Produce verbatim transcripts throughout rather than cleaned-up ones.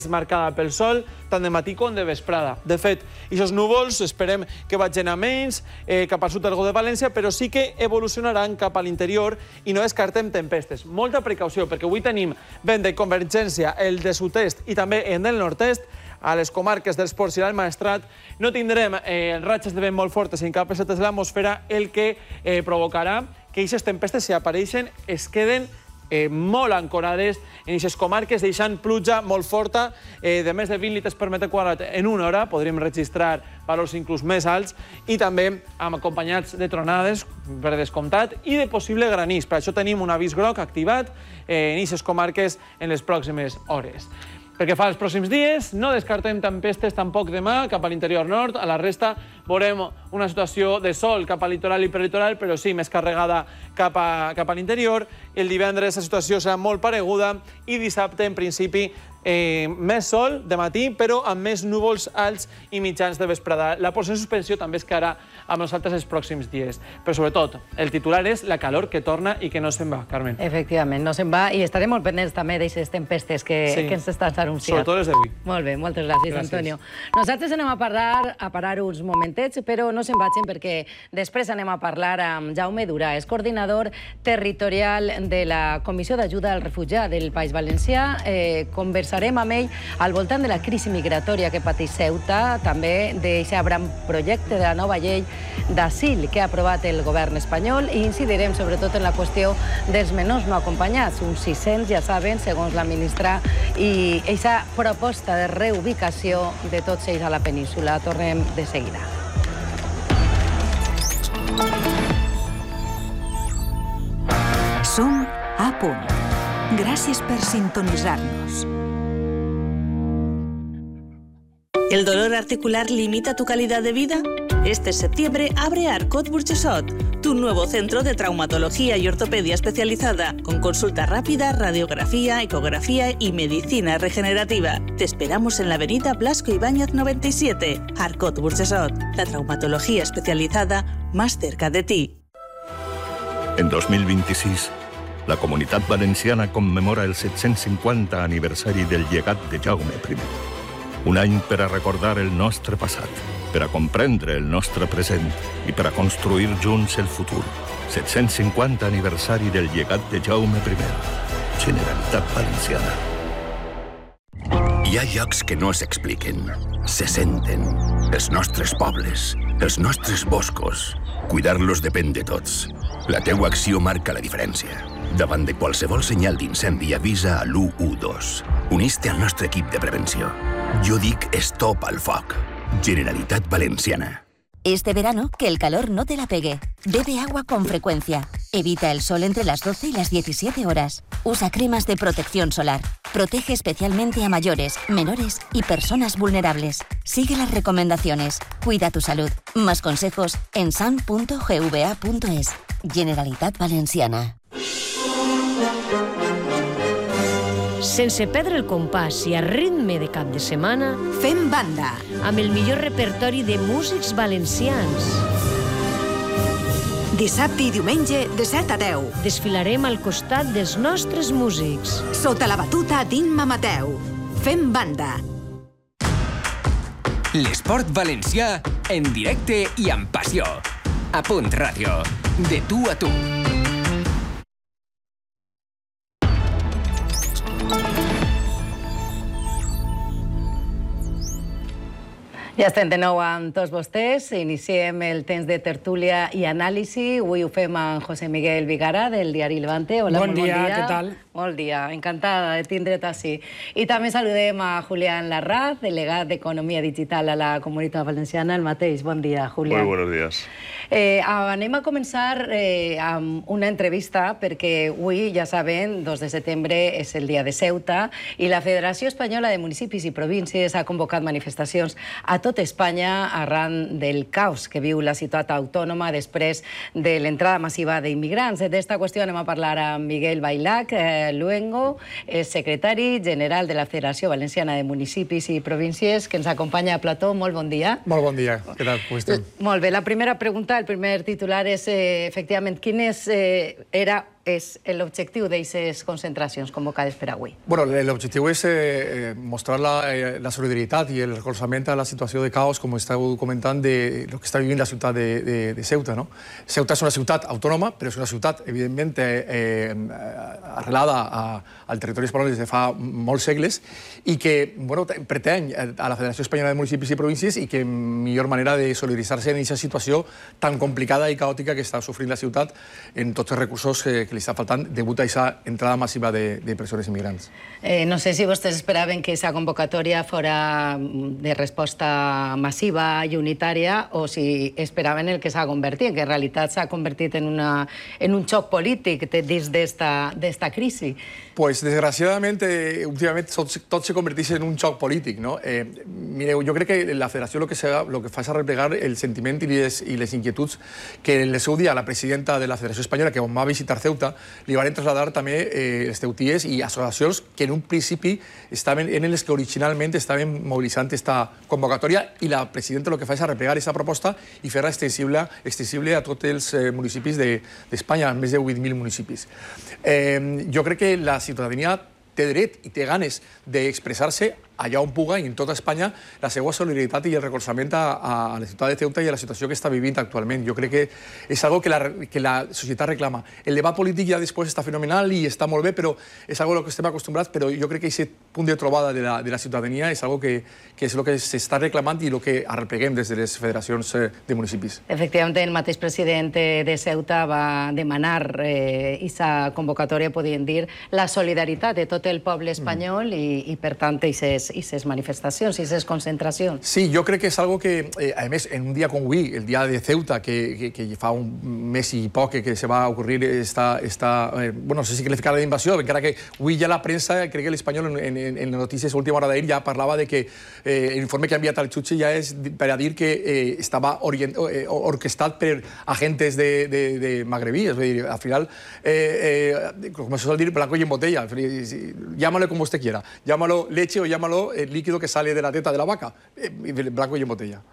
marcada pel sol, tant de matí com de vesprada. De fet, aquests núvols esperem que vagin a menys eh, cap al sud del Golf de València, però sí que evolucionaran cap a l'interior i no descartem tempestes. Molta precaució, perquè avui tenim vent de convergència, el de sud-est i també el del nord-est. A les comarques dels Ports i del Maestrat no tindrem eh, ratxes de vent molt fortes en cap pesetes de l'atmosfera, el que eh, provocarà que aquestes tempestes, si apareixen, es queden Eh, molt ancorades en aquestes comarques, deixant pluja molt forta, eh, de més de vint litres per metre quadrat en una hora. Podríem registrar valors inclús més alts i també amb acompanyats de tronades, per descomptat, i de possible granís. Per això tenim un avís groc activat eh, en aquestes comarques en les pròximes hores. Perquè fa els pròxims dies, no descartem tempestes tampoc demà cap a l'interior nord. A la resta veurem una situació de sol cap al litoral i perlitoral, però sí, més carregada cap a, cap a l'interior. El divendres la situació serà molt pareguda i dissabte, en principi, eh, més sol de matí, però amb més núvols alts i mitjans de vesprada. La posició de suspensió també es quedarà amb nosaltres els pròxims dies. Però, sobretot, el titular és la calor que torna i que no se'n va, Carmen. Efectivament, no se'n va, i estarem molt pendents també d'aquestes tempestes que, sí. que ens estàs anunciant. Sobretot les d'avui. Molt bé, moltes gràcies, gràcies, Antonio. Nosaltres anem a parlar, a parar uns momentets, però no se'n vagin perquè després anem a parlar amb Jaume Durà, és coordinador territorial de la Comissió d'Ajuda al Refugiat del País Valencià. Eh, conversarem amb ell al voltant de la crisi migratòria que pateix Ceuta, també d'aquest gran projecte de la nova llei d'asil que ha aprovat el govern espanyol, i incidirem sobretot en la qüestió dels menors no acompanyats, uns sis-cents, ja saben, segons la ministra, i aquesta proposta de reubicació de tots ells a la península. Tornem de seguida. Som a punt. Gràcies per sintonitzar-nos. ¿El dolor articular limita tu calidad de vida? Este septiembre abre Arcot Burjassot, tu nuevo centro de traumatología y ortopedia especializada, con consulta rápida, radiografía, ecografía y medicina regenerativa. Te esperamos en la avenida Blasco Ibáñez noventa y siete. Arcot Burjassot, la traumatología especializada más cerca de ti. En dos mil vint-i-sis, la Comunitat Valenciana commemora el set-cents cinquanta aniversari del llegat de Jaume primer. Un any per a recordar el nostre passat, per a comprendre el nostre present i per a construir junts el futur. set-cents cinquanta aniversari del llegat de Jaume primer. Generalitat Valenciana. Hi ha llocs que no s'expliquen, se senten. Els nostres pobles, els nostres boscos. Cuidar-los depèn de tots. La teua acció marca la diferència. Davant de qualsevol senyal d'incendi, avisa a l'u u dos. Unís-te al nostre equip de prevenció. Jo dic stop al foc. Generalitat Valenciana. Este verano, que el calor no te la pegue. Bebe agua con frecuencia. Evita el sol entre las doce y las diecisiete horas. Usa cremas de protección solar. Protege especialmente a mayores, menores y personas vulnerables. Sigue las recomendaciones. Cuida tu salud. Más consejos en san punto g v a punto es. Generalitat Valenciana. Sense perdre el compàs i a ritme de cap de setmana, fem banda amb el millor repertori de músics valencians. Dissabte i diumenge de set a deu. Desfilarem al costat dels nostres músics. Sota la batuta d'Imma Mateu. Fem banda. L'esport valencià en directe i amb passió. A Punt Ràdio. De tu a tu. Ja estem de nou amb tots vostès. Iniciem el temps de tertúlia i anàlisi. Avui ho fem amb José Miguel Vigara, del diari Levante. Hola, bon dia, què tal? Bon dia, encantada de tindre't així. I també saludem a Julián Larraz, delegat d'Economia Digital a la Comunitat Valenciana. El mateix, bon dia, Julián. Muy buenos días. Eh, anem a començar eh, amb una entrevista, perquè avui, ja saben, dos de setembre és el dia de Ceuta i la Federació Espanyola de Municipis i Províncies ha convocat manifestacions a tot Espanya arran del caos que viu la ciutat autònoma després de l'entrada massiva d'immigrants. D'esta qüestió anem a parlar amb Miguel Bailac eh, Luengo, és secretari general de la Federació Valenciana de Municipis i Províncies, que ens acompanya a plató. Molt bon dia. Molt bon dia. Què tal? Com estem? Molt bé. La primera pregunta, el primer titular és, eh, efectivament, quin és, eh, era és l'objectiu d'aquestes concentracions convocades per avui? Bueno, l'objectiu és eh, mostrar la, eh, la solidaritat i el recolzament a la situació de caos, com esteu comentant, de lo que està vivint la ciutat de, de, de Ceuta, no? Ceuta és una ciutat autònoma, però és una ciutat, evidentment, eh, eh, arrelada a, al territori espanyol des de fa molts segles i que, bueno, pretén a la Federació Espanyola de Municipis i Províncies i que millor manera de solidaritzar-se en aquesta situació tan complicada i caòtica que està sofrint la ciutat en tots els recursos que, que li està faltant degut a aquesta entrada massiva de, de persones immigrants. Eh, no sé si vostès esperaven que aquesta convocatòria fora de resposta massiva i unitària o si esperaven el que s'ha convertit, que en realitat s'ha convertit en, una, en un xoc polític dins d'esta crisi. Pues, desgraciadament, eh, últimament tot, tot se converteix en un xoc polític, no? Eh, mireu, jo crec que la federació lo que, sea, lo que fa és arreplegar el sentiment i les, i les inquietuds que en el seu dia la presidenta de la Federació Espanyola, que on va visitar Ceuta, li van trasladar també eh, els teuties i associacions que en un principi estaven en les que originalment estaven mobilitzant aquesta convocatòria i la presidenta el que fa és arreplegar aquesta proposta i fer-la extensible, extensible a tots els eh, municipis d'Espanya, de, més de vuit mil municipis. Eh, jo crec que la ciutadania té dret i té ganes d'expressar-se allà on puga i en tota Espanya la seva solidaritat i el recolzament a, a la ciutat de Ceuta i a la situació que està vivint actualment. Jo crec que és algo que la, que la societat reclama. El debat polític ja després està fenomenal i està molt bé, però és algo a lo que estem acostumbrats, però jo crec que aquest punt de trobada de la, de la ciutadania és algo que, que és el que s'està reclamant i el que arrepleguem des de les federacions de municipis. Efectivament, el mateix president de Ceuta va demanar aquesta convocatòria, podríem dir, la solidaritat de tot el poble espanyol i, i per tant, aquestes i ses manifestacions, i ses concentracions. Sí, jo crec que és algo que, eh, a més, en un dia com avui, el dia de Ceuta, que, que, que fa un mes i poc que se va ocurrir esta, esta eh, bueno, no sé si calificar de invasió, encara que avui ja la premsa, crec que l'Espanyol en, en, en les notícies a última hora d'ahir ja parlava de que eh, l'informe que ha enviat al jutge ja és per a dir que eh, estava orient, eh, orquestat per agentes de, de, de magrebí, és a dir, al final, eh, eh, com se sol dir, blanco y en botella, llámalo como usted quiera, llámalo leche o llámalo el líquido que sale de la teta de la vaca, blanco y en botella.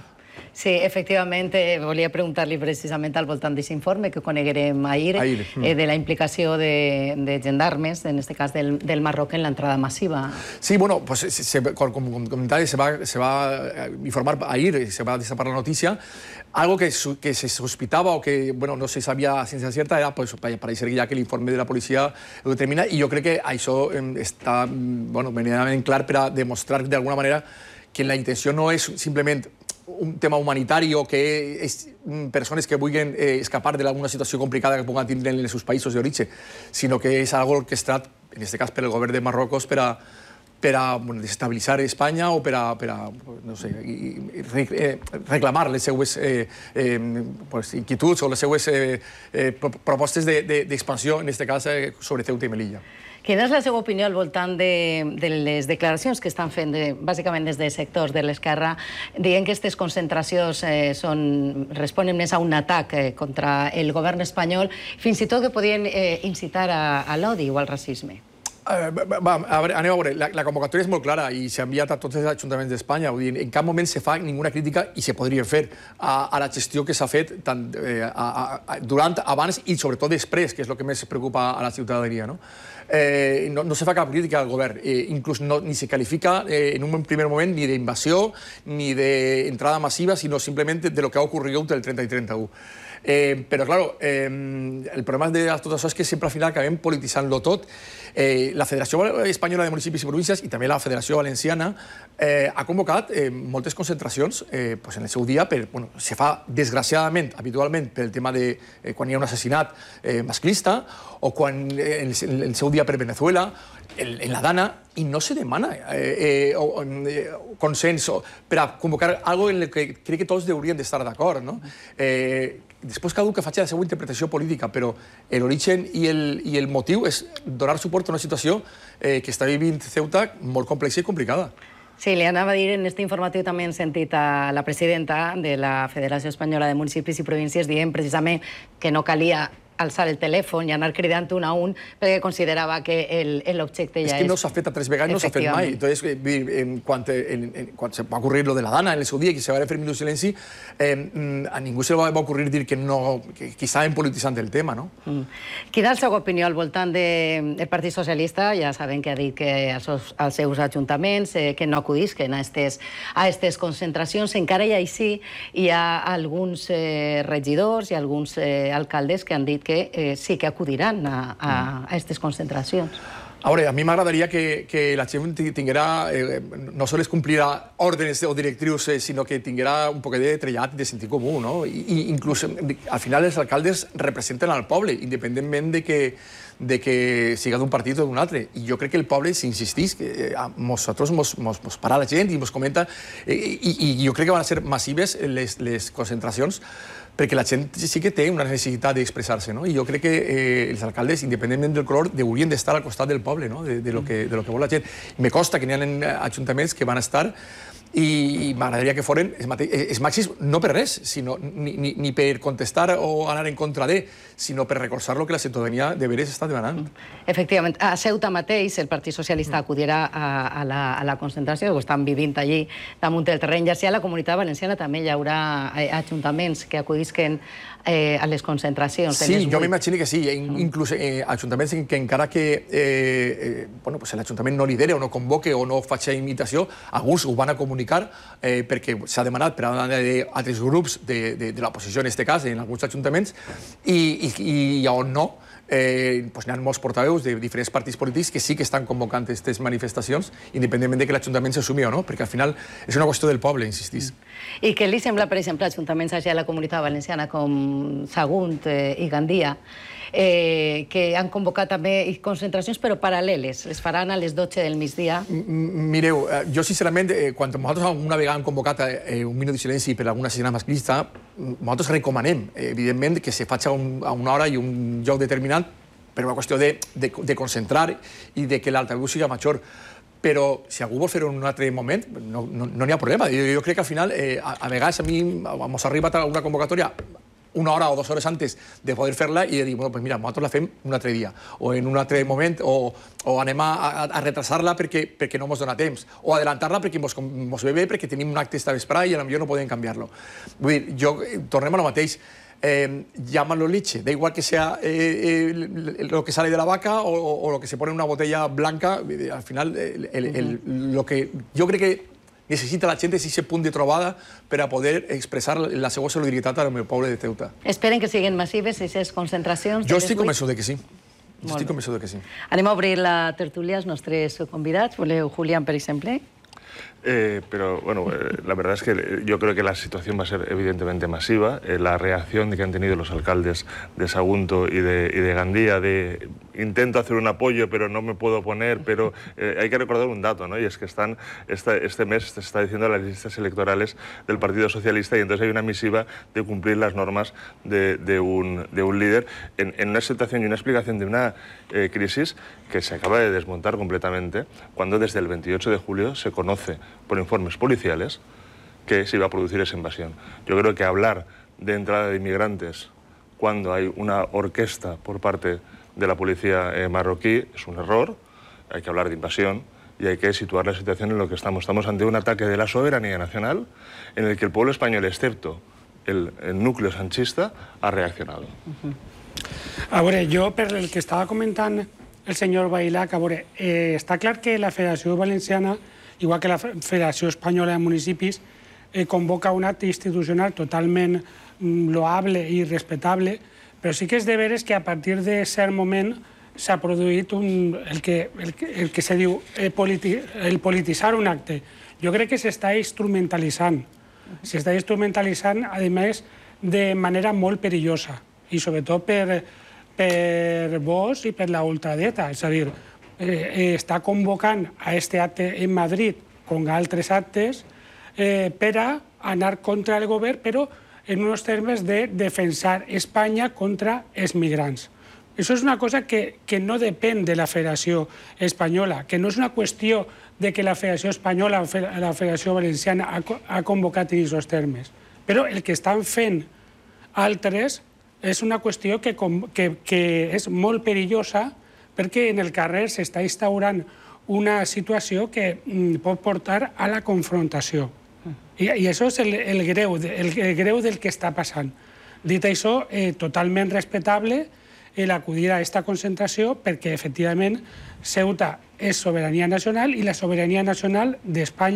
Sí, efectivament, eh, volia preguntar-li precisament al voltant d'aquest informe que coneguerem ahir, ahir. Eh, de la implicació de, de gendarmes, en aquest cas del, del Marroc, en l'entrada massiva. Sí, bueno, pues, se, com, com comentari, se va, se va informar ahir, se va destapar la notícia. Algo que, que se sospitava o que bueno, no se sabia a ciencia cierta era, pues, parece ya que l'informe de la policia ho determina, i jo crec que això està bueno, medianament clar per a demostrar d'alguna manera que la intenció no és simplement un tema humanitari o que és persones que vulguin eh, escapar d'alguna situació complicada que puguen tindre en els seus països d'origen, sinó que és algo orquestrat, en aquest cas, per el govern de Marrocos per a, per a bueno, desestabilitzar Espanya o per a, per a no sé, i, i, eh, reclamar les seues eh, eh, pues, inquietuds o les seues eh, eh, propostes d'expansió, de, en aquest cas, eh, sobre Ceuta i Melilla. Quina és la seva opinió al voltant de, de les declaracions que estan fent, de, bàsicament des de sectors de l'esquerra, dient que aquestes concentracions eh, són, responen més a un atac eh, contra el govern espanyol, fins i tot que podien eh, incitar a, a l'odi o al racisme? Uh, va, va, a veure, anem a veure, la, la convocatòria és molt clara i s'ha enviat a tots els ajuntaments d'Espanya. En cap moment se fa ninguna crítica, i se podria fer, a, a la gestió que s'ha fet tant, eh, a, a, durant, abans i sobretot després, que és el que més preocupa a la ciutadania, no? Eh, no, no se fa cap crítica al govern, eh, inclús no, ni se califica eh, en un primer moment ni d'invasió ni d'entrada massiva, sinó simplement de lo que ha ocorregut el trenta i trenta-u. Eh, però, clar, eh, el problema de tot això és que sempre al final acabem polititzant-lo tot. Eh, la Federació Espanyola de Municipis i Províncies i també la Federació Valenciana eh, ha convocat eh, moltes concentracions eh, pues en el seu dia, per, bueno, se fa desgraciadament, habitualment, pel tema de eh, quan hi ha un assassinat eh, masclista o quan eh, en el seu dia per Venezuela, en, en la Dana, i no se demana eh, eh, o, eh, consens per a convocar algo en el que crec que tots haurien d'estar d'acord, no? Eh, Després cada un que faci la seva interpretació política, però l'origen i, el, i el motiu és donar suport a una situació eh, que està vivint Ceuta molt complexa i complicada. Sí, li anava a dir, en este informatiu també hem sentit a la presidenta de la Federació Espanyola de Municipis i Províncies dient precisament que no calia alçar el telèfon i anar cridant un a un perquè considerava que l'objecte ja és... És que no s'ha fet a tres vegades, no s'ha fet mai. Entonces, quan se va ocurrir lo de la Dana en el seu dia, que se va fer minuts de silenci, a ningú se li va ocurrir dir que estaven polititzant el tema, no? Quina és la seva opinió al voltant del Partit Socialista? Ja sabem que ha dit que als seus ajuntaments que no acudisquen a aquestes concentracions. Encara i així hi ha alguns regidors i alguns alcaldes que han dit que sí que acudiran a aquestes concentracions. A veure, a mi m'agradaria que la gent tinguera, no sols complirà ordres o directrius, sinó que tinguera un poquet de trellat i de sentit comú, no? I inclús, al final, els alcaldes representen al poble, independentment de que de que siga d'un partit o d'un altre. I jo crec que el poble, si insistís, a nosaltres mos para la gent i mos comenta, i jo crec que van ser massives les concentracions, perquè la gent sí que té una necessitat d'expressar-se, no? I jo crec que els alcaldes, independentment del color, haurien d'estar al costat del poble, no? De lo que vol la gent. Me costa que n'hi ha ajuntaments que van estar i m'agradaria que foren els màxims, no per res, ni per contestar o anar en contra de, sinó per recolzar el que la ciutadania de veres està demanant. Efectivament. A Ceuta mateix el Partit Socialista acudirà a la concentració, ho estan vivint allí damunt del terreny. Ja sigui a la Comunitat Valenciana també hi haurà ajuntaments que acudisquen a les concentracions. Sí, jo m'imagino que sí. Inclús ajuntaments que encara que l'Ajuntament no lidera o no convoque o no faci imitació, alguns ho van a comunicar perquè s'ha demanat per a altres grups de l'oposició, en aquest cas, en alguns ajuntaments, i on no, n'hi ha molts portaveus de diferents partits polítics que sí que estan convocant aquestes manifestacions, independentment que l'Ajuntament s'assumi o no, perquè al final és una qüestió del poble, insistís. I què li sembla, per exemple, ajuntaments a la Comunitat Valenciana com Sagunt i Gandia, que han convocat també concentracions però paral·leles, les faran a les dotze del migdia? Mireu, jo sincerament, quan nosaltres alguna vegada hem convocat un minut de silenci per alguna assassinat masclista, nosaltres recomanem, evidentment, que se faci a una hora i un lloc determinat per una qüestió de concentrar i de que l'altaveu sigui major. Però si algú vol fer-ho en un altre moment, no n'hi ha problema. Jo crec que al final, a vegades a mi ens ha arribat una convocatòria una hora o dues hores antes de poder fer-la i de dir, bueno, pues mira, nosaltres la fem un altre dia, o en un altre moment, o anem a retrasar-la perquè no ens dona temps, o adelantar-la perquè ens ve bé, perquè tenim un acte esta vesprada i potser no podem canviar-lo. Vull dir, jo, tornem a lo mateix, llámalo liche, da igual que sea lo que sale de la vaca o lo que se pone en una botella blanca, al final, lo que jo crec que necessita la gent és aquest punt de trobada per a poder expressar la seva solidaritat al meu poble de Ceuta. Esperen que siguin massives aquestes concentracions? Jo estic convençut que sí. Estic convençut que sí. Anem a obrir la tertúlia als nostres convidats. Voleu, Julián, per exemple? Eh, pero bueno, eh, la verdad es que yo creo que la situación va a ser evidentemente masiva. Eh, la reacción que han tenido los alcaldes de Sagunto y de, y de Gandía, de intento hacer un apoyo pero no me puedo oponer, pero eh, hay que recordar un dato, ¿no? Y es que están esta, este mes se está diciendo las listas electorales del Partido Socialista y entonces hay una misiva de cumplir las normas de, de, un, de un líder en, en una situación y una explicación de una eh, crisis que se acaba de desmontar completamente cuando desde el veintiocho de julio se conoce por informes policiales que se iba a producir esa invasión. Yo creo que hablar de entrada de inmigrantes cuando hay una orquesta por parte de la policía eh, marroquí es un error. Hay que hablar de invasión y hay que situar la situación en lo que estamos. Estamos ante un ataque de la soberanía nacional en el que el pueblo español, excepto el, el núcleo sanchista, ha reaccionado. Uh-huh. A veure, jo, per el que estava comentant el senyor Bailac, a veure, eh, està clar que la Federació Valenciana, igual que la Federació Espanyola de Municipis, eh, convoca un acte institucional totalment mm, loable i respectable, però sí que és de veres que a partir de cert moment s'ha produït un, el, que, el, el que se diu el, politi, el polititzar un acte. Jo crec que s'està instrumentalitzant. S'està instrumentalitzant, a més, de manera molt perillosa, i sobretot per, per vos i per la ultradreta. És a dir, eh, està convocant a aquest acte en Madrid com altres actes eh, per a anar contra el govern, però en uns termes de defensar Espanya contra els migrants. Això és una cosa que, que no depèn de la Federació Espanyola, que no és una qüestió de que la Federació Espanyola o la Federació Valenciana ha, ha convocat en aquests termes. Però el que estan fent altres és una qüestió que, que, que és molt perillosa perquè en el carrer s'està instaurant una situació que mm, pot portar a la confrontació. I, i això és el, el, greu, el, el greu del que està passant. Dit això, eh, totalment respectable el acudir a aquesta concentració perquè, efectivament, Ceuta és sobirania nacional i la sobirania nacional d'Espanya